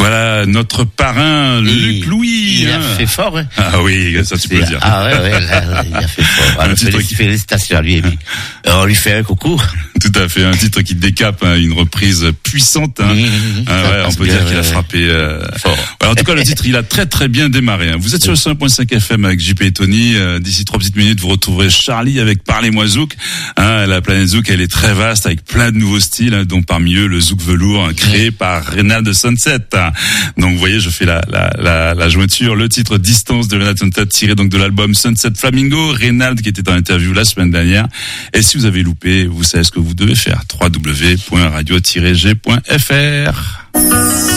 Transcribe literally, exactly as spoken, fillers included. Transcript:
Voilà, notre parrain, Luc Louis. Il hein. a fait fort, hein. Ah oui, ça tu peux le dire. Ah ouais, ouais, là, il a fait fort. Alors, félicitations, félicitations à lui, et puis, on lui fait un coucou. Tout à fait, un titre qui décape, hein, une reprise puissante. Hein. Mmh, ah ouais, on peut dire qu'il a frappé euh... fort. Alors, en tout cas, le titre, il a très très bien démarré. Hein. Vous êtes sur le cent un virgule cinq F M avec J P et Tony. Euh, d'ici trois petites minutes, vous retrouverez Charlie avec Parlez-moi Zouk. Hein, la planète Zouk, elle est très vaste avec plein de nouveaux styles, hein, dont parmi eux le Zouk velours hein, créé mmh. par Reynald Sunset. Donc, vous voyez, je fais la la la, la jointure. Le titre Distance de Reynald Sunset tiré donc de l'album Sunset Flamingo. Reynald qui était en interview la semaine dernière. Et si vous avez loupé, vous savez ce que vous devez faire. w w w point radio tiret g point f r